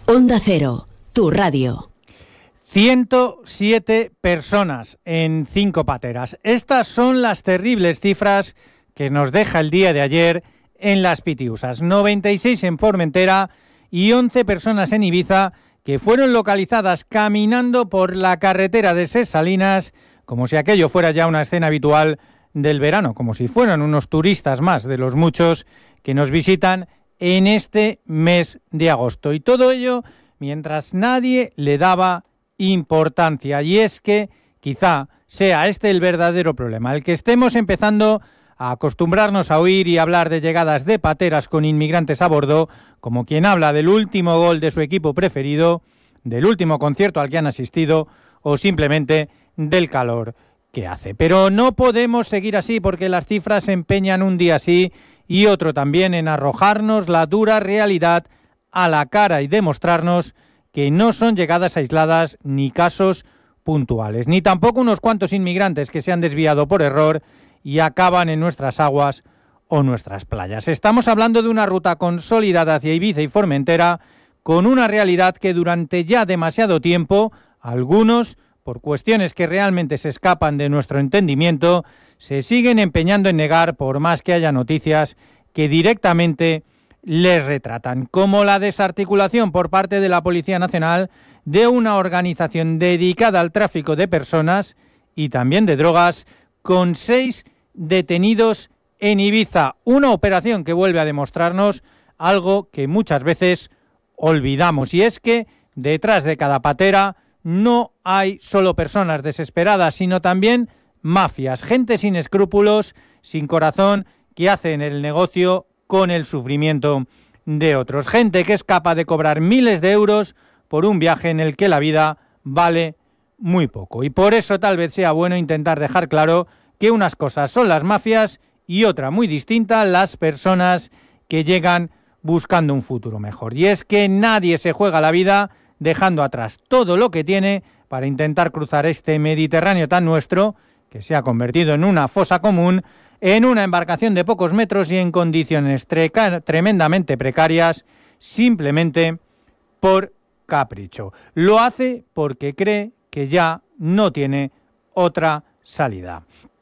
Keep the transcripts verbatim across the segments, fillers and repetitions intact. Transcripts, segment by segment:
Onda Cero, tu radio. ciento siete personas en cinco pateras. Estas son las terribles cifras que nos deja el día de ayer en las Pitiusas. noventa y seis en Formentera y once personas en Ibiza que fueron localizadas caminando por la carretera de Ses Salines como si aquello fuera ya una escena habitual del verano, como si fueran unos turistas más de los muchos que nos visitan en este mes de agosto. Y todo ello mientras nadie le daba importancia. Y es que quizá sea este el verdadero problema, el que estemos empezando a acostumbrarnos a oír y hablar de llegadas de pateras con inmigrantes a bordo, como quien habla del último gol de su equipo preferido, del último concierto al que han asistido o simplemente del calor que hace. Pero no podemos seguir así porque las cifras se empeñan un día sí y otro también en arrojarnos la dura realidad a la cara y demostrarnos que no son llegadas aisladas ni casos puntuales, ni tampoco unos cuantos inmigrantes que se han desviado por error y acaban en nuestras aguas o nuestras playas. Estamos hablando de una ruta consolidada hacia Ibiza y Formentera con una realidad que durante ya demasiado tiempo algunos, por cuestiones que realmente se escapan de nuestro entendimiento, se siguen empeñando en negar por más que haya noticias que directamente les retratan, como la desarticulación por parte de la Policía Nacional de una organización dedicada al tráfico de personas y también de drogas, con seis detenidos en Ibiza. Una operación que vuelve a demostrarnos algo que muchas veces olvidamos, y es que detrás de cada patera no hay solo personas desesperadas, sino también mafias, gente sin escrúpulos, sin corazón, que hacen el negocio con el sufrimiento de otros. Gente que es capaz de cobrar miles de euros por un viaje en el que la vida vale muy poco. Y por eso tal vez sea bueno intentar dejar claro que unas cosas son las mafias y otra muy distinta las personas que llegan buscando un futuro mejor. Y es que nadie se juega la vida dejando atrás todo lo que tiene para intentar cruzar este Mediterráneo tan nuestro, que se ha convertido en una fosa común, en una embarcación de pocos metros y en condiciones treca- tremendamente precarias, simplemente por capricho. Lo hace porque cree que ya no tiene otra salida.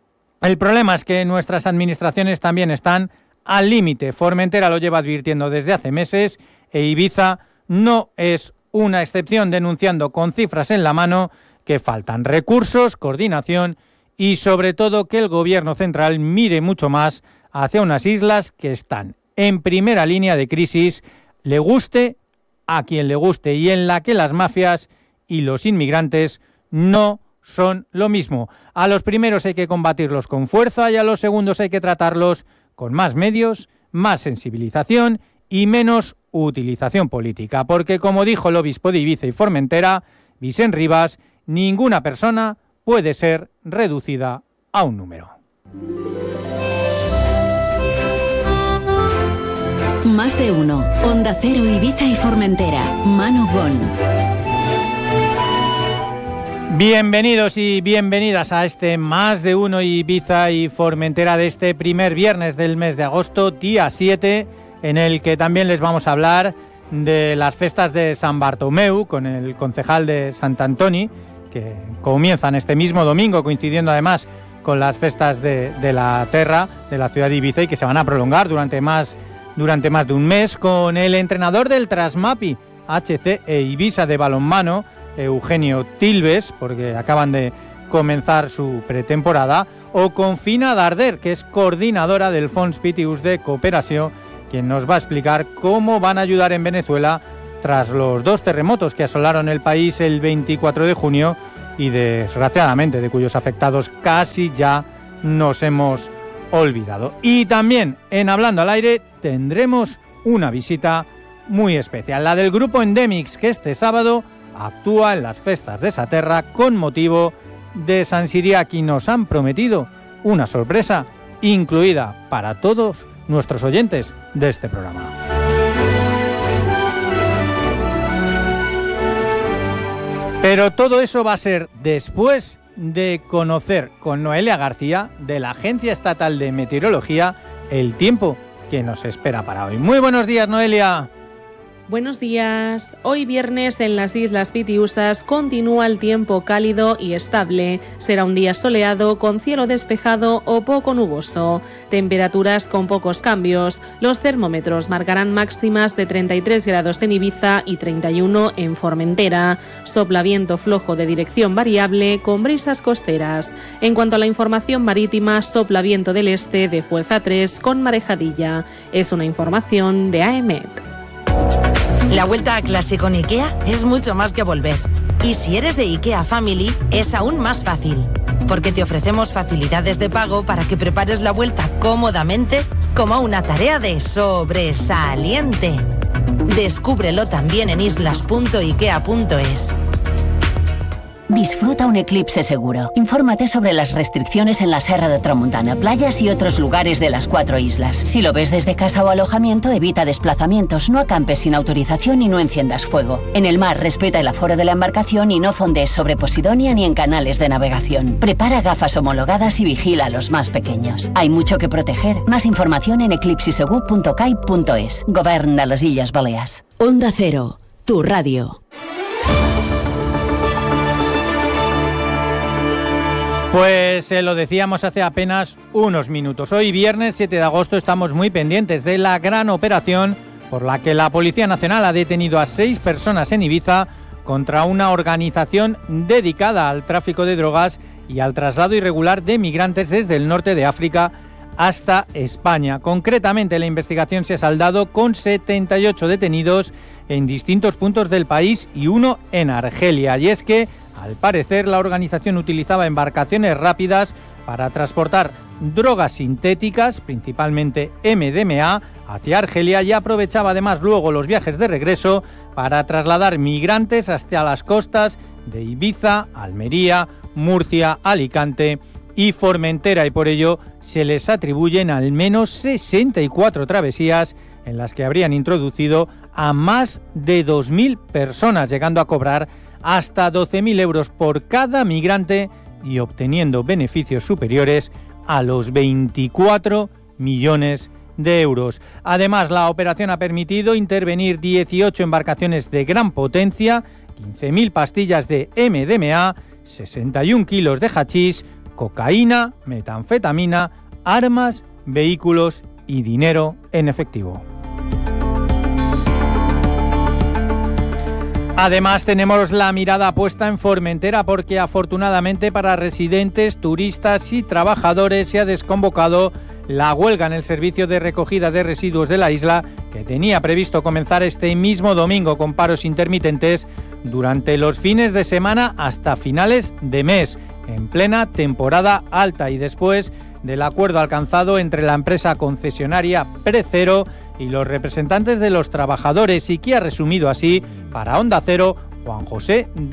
El problema es que nuestras administraciones también están al límite. Formentera lo lleva advirtiendo desde hace meses e Ibiza no es una excepción, denunciando con cifras en la mano que faltan recursos, coordinación y sobre todo que el gobierno central mire mucho más hacia unas islas que están en primera línea de crisis, le guste a quien le guste, y en la que las mafias y los inmigrantes no son lo mismo. A los primeros hay que combatirlos con fuerza y a los segundos hay que tratarlos con más medios, más sensibilización y menos utilización política, porque como dijo el obispo de Ibiza y Formentera, Vicent Rivas, ninguna persona puede ser reducida a un número. Más de uno. Onda Cero, Ibiza y Formentera. Manu Gon. Bienvenidos y bienvenidas a este Más de uno Ibiza y Formentera de este primer viernes del mes de agosto, día siete, en el que también les vamos a hablar de las festas de San Bartomeu con el concejal de Sant Antoni, que comienzan este mismo domingo, coincidiendo además con las festas de, de la Terra, de la ciudad de Ibiza, y que se van a prolongar durante más, durante más de un mes, con el entrenador del Trasmapi H C e Ibiza de balonmano, Eugenio Tilbes, porque acaban de comenzar su pretemporada, o con Fina Darder, que es coordinadora del Fons Pitius de Cooperació, quien nos va a explicar cómo van a ayudar en Venezuela tras los dos terremotos que asolaron el país el veinticuatro de junio y desgraciadamente de cuyos afectados casi ya nos hemos olvidado. Y también en Hablando al Aire tendremos una visita muy especial, la del grupo Endemix, que este sábado actúa en las festas de Saterra con motivo de San Siriac, y nos han prometido una sorpresa incluida para todos nuestros oyentes de este programa. Pero todo eso va a ser después de conocer con Noelia García, de la Agencia Estatal de Meteorología, el tiempo que nos espera para hoy. Muy buenos días, Noelia. Buenos días. Hoy viernes en las Islas Pitiusas continúa el tiempo cálido y estable. Será un día soleado con cielo despejado o poco nuboso. Temperaturas con pocos cambios. Los termómetros marcarán máximas de treinta y tres grados en Ibiza y treinta y uno en Formentera. Sopla viento flojo de dirección variable con brisas costeras. En cuanto a la información marítima, sopla viento del este de fuerza tres con marejadilla. Es una información de A E M E T. La vuelta a clase con IKEA es mucho más que volver. Y si eres de IKEA Family, es aún más fácil. Porque te ofrecemos facilidades de pago para que prepares la vuelta cómodamente como una tarea de sobresaliente. Descúbrelo también en islas punto ikea punto es. Disfruta un eclipse seguro. Infórmate sobre las restricciones en la Serra de Tramuntana, playas y otros lugares de las cuatro islas. Si lo ves desde casa o alojamiento, evita desplazamientos, no acampes sin autorización y no enciendas fuego. En el mar, respeta el aforo de la embarcación y no fondees sobre Posidonia ni en canales de navegación. Prepara gafas homologadas y vigila a los más pequeños. Hay mucho que proteger. Más información en eclipsisegu punto cai punto es. Govern de les Illes Balears. Onda Cero, tu radio. Pues se eh, lo decíamos hace apenas unos minutos. Hoy viernes siete de agosto estamos muy pendientes de la gran operación por la que la Policía Nacional ha detenido a seis personas en Ibiza contra una organización dedicada al tráfico de drogas y al traslado irregular de migrantes desde el norte de África hasta España. Concretamente, la investigación se ha saldado con setenta y ocho detenidos en distintos puntos del país y uno en Argelia. Y es que, al parecer, la organización utilizaba embarcaciones rápidas para transportar drogas sintéticas, principalmente eme de eme a, hacia Argelia y aprovechaba además luego los viajes de regreso para trasladar migrantes hacia las costas de Ibiza, Almería, Murcia, Alicante y Formentera, y por ello se les atribuyen al menos sesenta y cuatro travesías en las que habrían introducido a más de dos mil personas, llegando a cobrar hasta doce mil euros por cada migrante y obteniendo beneficios superiores a los veinticuatro millones de euros. Además, la operación ha permitido intervenir dieciocho embarcaciones de gran potencia, quince mil pastillas de eme de eme a, sesenta y un kilos de hachís, cocaína, metanfetamina, armas, vehículos y dinero en efectivo. Además, tenemos la mirada puesta en Formentera porque afortunadamente para residentes, turistas y trabajadores se ha desconvocado la huelga en el servicio de recogida de residuos de la isla, que tenía previsto comenzar este mismo domingo con paros intermitentes durante los fines de semana hasta finales de mes, en plena temporada alta y después del acuerdo alcanzado entre la empresa concesionaria Precero y los representantes de los trabajadores, y que ha resumido así para Onda Cero Juan José